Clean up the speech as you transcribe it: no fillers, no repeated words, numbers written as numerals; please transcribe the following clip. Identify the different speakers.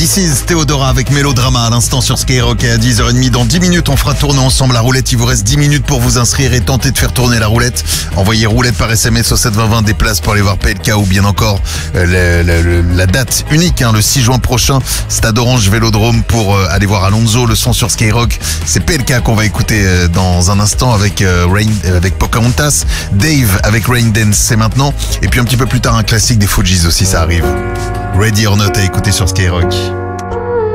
Speaker 1: Ici Théodora avec Mélodrama à l'instant sur Skyrock et à 10h30. Dans 10 minutes, on fera tourner ensemble la roulette. Il vous reste 10 minutes pour vous inscrire et tenter de faire tourner la roulette. Envoyez roulette par SMS au 72020 des places pour aller voir PLK ou bien encore la date unique, le 6 juin prochain, Stade Orange Vélodrome pour aller voir Alonso, le son sur Skyrock. C'est PLK qu'on va écouter dans un instant avec avec Pocahontas, Dave avec Rain Dance, c'est maintenant. Et puis un petit peu plus tard, un classique des Fujis aussi, ça arrive. Ready or Not à écouter sur Skyrock.